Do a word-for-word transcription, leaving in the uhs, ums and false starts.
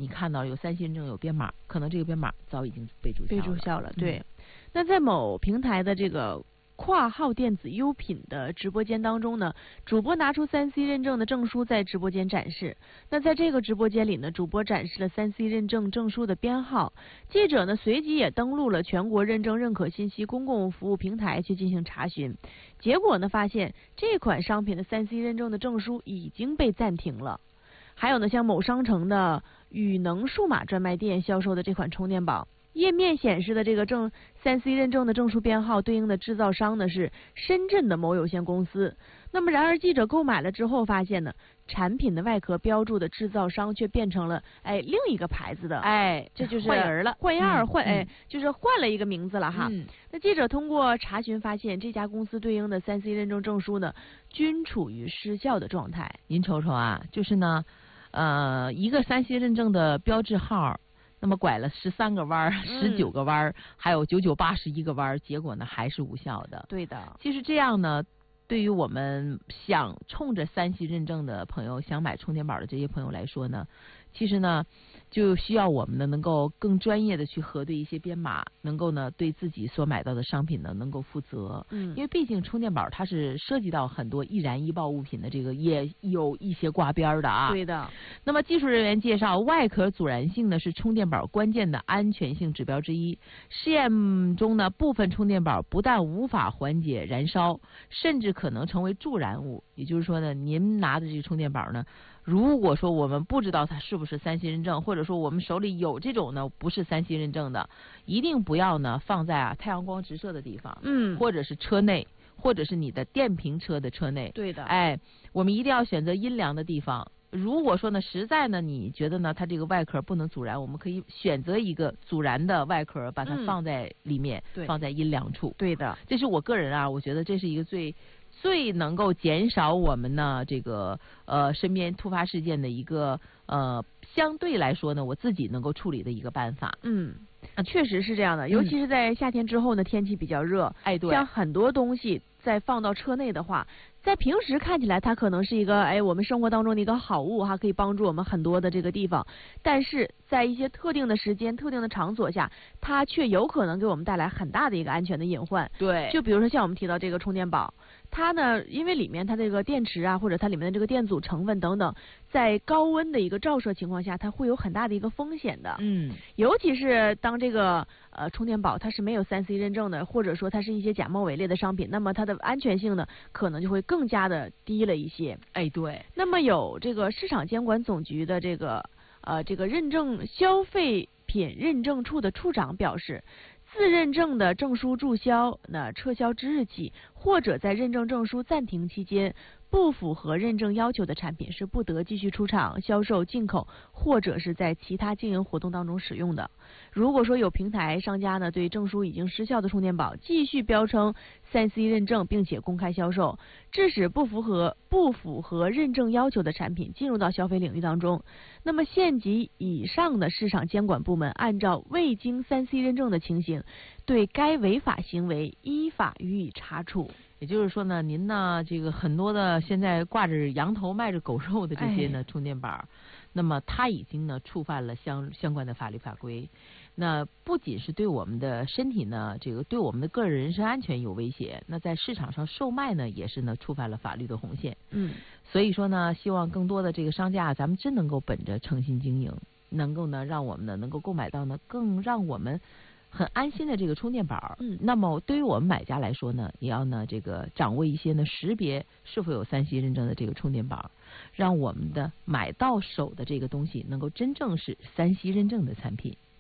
你看到有三 C 认证有编码，可能这个编码早已经被注被注销了。 了，对。嗯、那在某平台的这个括号电子优品的直播间当中呢，主播拿出三 C 认证的证书在直播间展示。那在这个直播间里呢，主播展示了三 C 认证证书的编号。记者呢随即也登录了全国认证认可信息公共服务平台去进行查询，结果呢发现这款商品的三 C 认证的证书已经被暂停了。还有呢，像某商城的宇能数码专卖店销售的这款充电宝，页面显示的这个证三 C 认证的证书编号对应的制造商呢是深圳的某有限公司。那么然而记者购买了之后发现呢，产品的外壳标注的制造商却变成了哎另一个牌子的， 哎， 这就是换人了， 换样换、 嗯、 哎，就是换了一个名字了哈。 嗯、 那记者通过查询发现，这家公司对应的三 C 认证证书呢，均处于失效的状态。 您瞅瞅啊，就是呢，呃，一个三 C 认证的标志号。那么拐了十三个弯儿，十九个弯儿，还有九九八十一个弯儿，结果呢还是无效的。 对的。 其实这样呢，对于我们想冲着三 C 认证的朋友，想买充电宝的这些朋友来说呢，其实呢，就需要我们呢能够更专业的去核对一些编码，能够呢对自己所买到的商品呢能够负责。 嗯， 因为毕竟充电宝它是涉及到很多易燃易爆物品的，这个也有一些挂边的啊。 对的。 那么技术人员介绍，外壳阻燃性呢是充电宝关键的安全性指标之一。试验中呢，部分充电宝不但无法缓解燃烧，甚至可能成为助燃物。也就是说呢，您拿的这个充电宝呢，如果说我们不知道它是不是三 C 认证，或者说我们手里有这种呢不是三 C 认证的，一定不要呢放在啊太阳光直射的地方， 嗯， 或者是车内，或者是你的电瓶车的车内。 对的。 哎，我们一定要选择阴凉的地方。如果说呢，实在呢，你觉得呢，它这个外壳不能阻燃，我们可以选择一个阻燃的外壳，把它放在里面， 嗯、 放在阴凉处。 对的， 这是我个人啊，我觉得这是一个最最能够减少我们呢这个呃身边突发事件的一个呃相对来说呢，我自己能够处理的一个办法。 嗯。啊，确实是这样的，尤其是在夏天之后呢，天气比较热， 哎，对， 像很多东西再放到车内的话，在平时看起来它可能是一个哎我们生活当中的一个好物哈，可以帮助我们很多的这个地方，但是在一些特定的时间、特定的场所下，它却有可能给我们带来很大的一个安全的隐患。 对， 就比如说像我们提到这个充电宝，它呢，因为里面它这个电池啊，或者它里面的这个电阻成分等等，在高温的一个照射情况下，它会有很大的一个风险的。 嗯， 尤其是当这个呃充电宝它是没有三 C 认证的，或者说它是一些假冒伪劣的商品，那么它的安全性呢，可能就会更加的低了一些。 哎，对。 那么有这个市场监管总局的这个呃这个认证消费品认证处的处长表示，自认证的证书注销，那撤销之日起，或者在认证证书暂停期间，不符合认证要求的产品是不得继续出厂、销售、进口，或者是在其他经营活动当中使用的。如果说有平台商家呢对证书已经失效的充电宝继续标称三 C 认证，并且公开销售，致使不符合不符合认证要求的产品进入到消费领域当中，那么县级以上的市场监管部门按照未经三 C 认证的情形，对该违法行为依法予以查处。 也就是说呢，您呢这个很多的现在挂着羊头卖着狗肉的这些呢、哎、充电宝，那么它已经呢触犯了相相关的法律法规。那不仅是对我们的身体呢，这个对我们的个人人身安全有威胁，那在市场上售卖呢，也是呢触犯了法律的红线。 嗯， 所以说呢，希望更多的这个商家，咱们真能够本着诚信经营，能够呢让我们呢能够购买到呢更让我们很安心的这个充电宝。 嗯， 那么对于我们买家来说呢，也要呢这个掌握一些呢识别是否有三 C 认证的这个充电宝，让我们的买到手的这个东西能够真正是三 C 认证的产品。